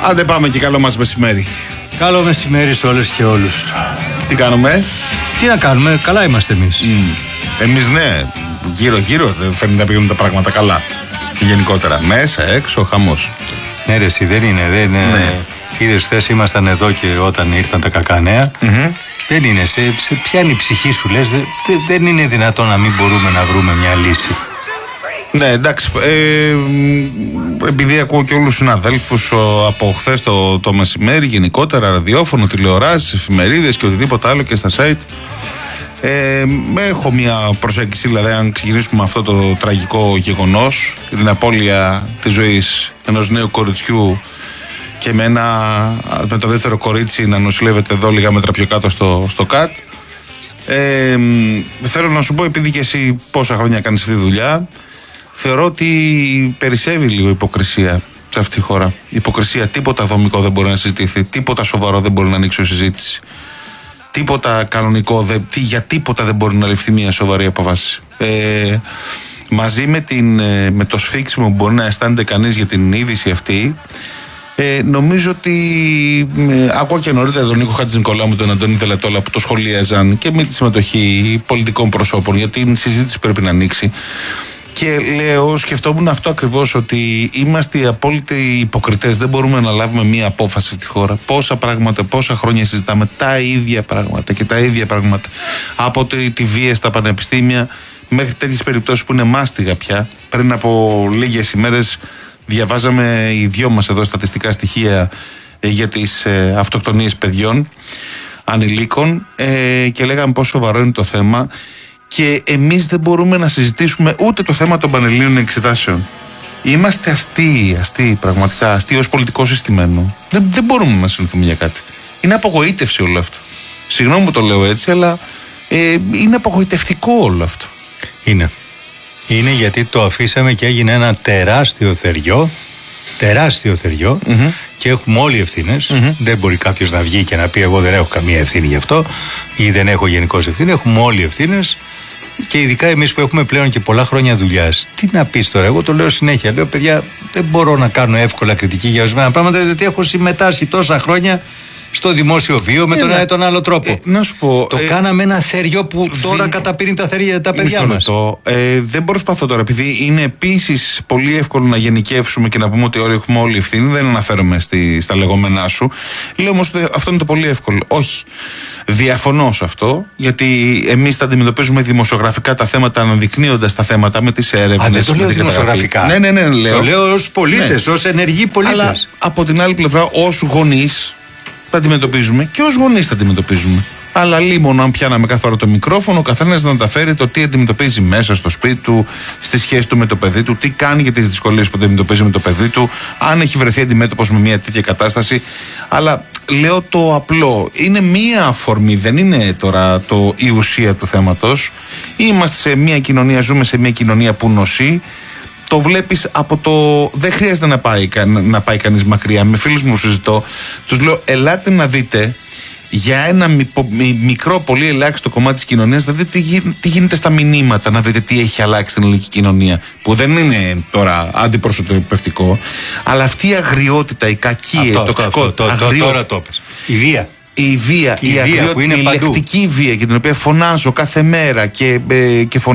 Άντε πάμε και καλό μας μεσημέρι. Καλό μεσημέρι σε όλες και όλους. Τι κάνουμε? Τι να κάνουμε, καλά είμαστε εμείς. Εμείς ναι, γύρω-γύρω δεν φαίνεται να πηγαίνουν τα πράγματα καλά. Γενικότερα, μέσα, έξω, χαμός. Ναι ρε εσύ, δεν είναι. Ναι. Είδες χθες ήμασταν εδώ και όταν ήρθαν τα κακά νέα. Δεν είναι, σε πιάνει η ψυχή σου, λες, δεν είναι δυνατόν να μην μπορούμε να βρούμε μια λύση. Ναι, εντάξει, επειδή ακούω και όλους τους συναδέλφους από χθες το μεσημέρι, γενικότερα ραδιόφωνο, τηλεοράσεις, εφημερίδες και οτιδήποτε άλλο και στα site, έχω μια προσέγγιση, δηλαδή αν ξεκινήσουμε αυτό το τραγικό γεγονός, την απώλεια της ζωής ενός νέου κοριτσιού και με το δεύτερο κορίτσι να νοσηλεύεται εδώ λίγα μέτρα πιο κάτω στο ΚΑΤ. Θέλω να σου πω, επειδή και εσύ πόσα χρόνια κάνεις αυτή τη δουλειά, θεωρώ ότι περισσεύει λίγο υποκρισία σε αυτή τη χώρα. Υποκρισία, τίποτα δομικό δεν μπορεί να συζητηθεί, τίποτα σοβαρό δεν μπορεί να ανοίξει ως συζήτηση. Τίποτα κανονικό, για τίποτα δεν μπορεί να ληφθεί μια σοβαρή απόφαση. Μαζί με το σφίξιμο που μπορεί να αισθάνεται κανείς για την είδηση αυτή, νομίζω ότι ακούω και νωρίτερα τον Νίκο Χατζηνικολάου με τον Αντώνη Τελετόλα που το σχολίαζαν και με τη συμμετοχή πολιτικών προσώπων, γιατί η συζήτηση πρέπει να ανοίξει. Και λέω, σκεφτόμουν αυτό ακριβώς, ότι είμαστε οι απόλυτοι υποκριτές. Δεν μπορούμε να λάβουμε μία απόφαση αυτή τη χώρα. Πόσα πράγματα, πόσα χρόνια συζητάμε τα ίδια πράγματα και τα ίδια πράγματα. Από τη βία στα πανεπιστήμια μέχρι τέτοιες περιπτώσεις που είναι μάστιγα πια. Πριν από λίγες ημέρες διαβάζαμε οι δυο μας εδώ στατιστικά στοιχεία για τις αυτοκτονίες παιδιών, ανηλίκων, και λέγαμε πόσο σοβαρό είναι το θέμα. Και εμείς δεν μπορούμε να συζητήσουμε ούτε το θέμα των πανελλήνιων εξετάσεων. Είμαστε αστείοι, πραγματικά αστείοι ως πολιτικό συστημένο. Δεν μπορούμε να συνηθούμε για κάτι. Είναι απογοήτευση όλο αυτό. Συγγνώμη που το λέω έτσι, αλλά είναι απογοητευτικό όλο αυτό. Είναι γιατί το αφήσαμε και έγινε ένα τεράστιο θεριό. Και έχουμε όλοι ευθύνες. Δεν μπορεί κάποιος να βγει και να πει εγώ δεν έχω καμία ευθύνη γι' αυτό ή δεν έχω γενικώς ευθύνη. Έχουμε όλοι ευθύνες. Και ειδικά εμείς που έχουμε πλέον και πολλά χρόνια δουλειάς. Τι να πεις τώρα, εγώ το λέω συνέχεια. Λέω, παιδιά, δεν μπορώ να κάνω εύκολα κριτική για ορισμένα πράγματα, διότι έχω συμμετάσχει τόσα χρόνια στο δημόσιο βίο με τον ένα ή τον άλλο τρόπο. Να σου πω. Το κάναμε ένα θεριό που τώρα καταπίνει τα παιδιά μας. Δεν προσπαθώ τώρα, επειδή είναι επίσης πολύ εύκολο να γενικεύσουμε και να πούμε ότι όλοι έχουμε όλη ευθύνη. Δεν αναφέρομαι στα λεγόμενά σου. Λέω όμως ότι αυτό είναι το πολύ εύκολο. Όχι. Διαφωνώ σε αυτό, γιατί εμείς τα αντιμετωπίζουμε δημοσιογραφικά τα θέματα, αναδεικνύοντας τα θέματα με τις έρευνες. Δεν το λέω δημοσιογραφικά. Ναι, λέω. Το λέω ως πολίτες, ως ενεργοί πολίτες. Αλλά από την άλλη πλευρά, ως γονείς τα αντιμετωπίζουμε και ως γονείς τα αντιμετωπίζουμε. Αλλά λίμωνο αν πιάναμε κάθε φορά το μικρόφωνο, ο καθένας να μεταφέρει το τι αντιμετωπίζει μέσα στο σπίτι του, στη σχέση του με το παιδί του, τι κάνει για τις δυσκολίες που αντιμετωπίζει με το παιδί του, αν έχει βρεθεί αντιμέτωπος με μια τέτοια κατάσταση. Αλλά λέω το απλό. Είναι μία αφορμή, δεν είναι τώρα η ουσία του θέματος. Είμαστε σε μια κοινωνία, ζούμε σε μια κοινωνία που νοσεί. Το βλέπεις από το. Δεν χρειάζεται να πάει κανείς μακριά. Με φίλους μου συζητώ, τους λέω, ελάτε να δείτε για ένα μικρό, πολύ ελάχιστο κομμάτι της κοινωνίας, να δείτε τι γίνεται στα μηνύματα, να δείτε τι έχει αλλάξει στην ελληνική κοινωνία. Που δεν είναι τώρα αντιπροσωπευτικό, αλλά αυτή η αγριότητα, η κακία, η τοξικότητα. Τώρα το πες. Η βία, η αγριότητα, η λεκτική βία, για την οποία φωνάζω κάθε μέρα και φωνάζω.